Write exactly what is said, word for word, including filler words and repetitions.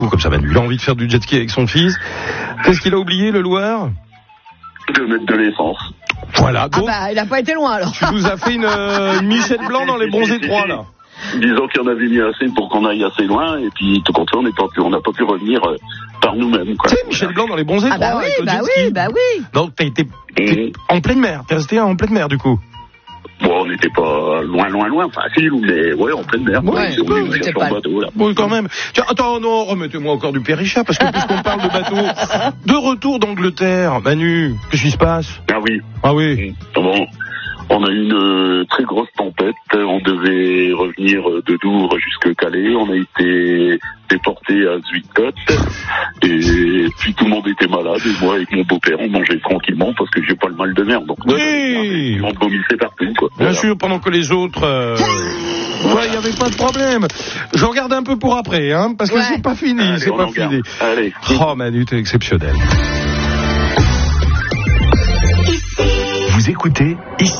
comme ça Manu, il a envie de faire du jet ski avec son fils. Qu'est-ce qu'il a oublié, le loueur? De mettre de l'essence. Voilà, Ah donc bah, il a pas été loin alors. tu nous as fait une, euh, une Michel Blanc dans les bons étroits, là. Disons qu'il y en avait mis assez pour qu'on aille assez loin, et puis tout compte fait, on n'est pas pu, on n'a pas pu revenir euh, par nous-mêmes, quoi. Tu sais, Michel Blanc dans les bons étroits. Ah bah oui, avec le bah jet oui, ski. bah oui. Donc t'as été Mmh. en pleine mer, t'es resté en pleine mer du coup. Bon, on n'était pas loin, loin, loin, facile, mais ouais, en pleine mer. Ouais, C'est où ouais, nous c'était cherchons pas- le bateau, là. Oui, quand même. Tiens, attends, non, remettez-moi encore du Périchat, parce que puisqu'on parle de bateau, de retour d'Angleterre, Manu, qu'est-ce qui se passe? Ah oui. Ah oui. Mmh. Bon. On a eu une euh, très grosse tempête, on devait revenir euh, de Douvres jusque Calais, on a été déporté à Zuidcote, et puis tout le monde était malade, et moi avec mon beau-père, on mangeait tranquillement parce que j'ai pas le mal de mer, donc Oui. on vomissait partout, quoi. Bien Voilà. sûr, pendant que les autres... Euh... Ouais, il n'y avait pas de problème. Je regarde un peu pour après, hein, parce que Ouais. c'est pas fini, Allez, c'est on pas en garde. fini. Allez. Oh, Manu, t'es exceptionnel. Vous écoutez Ici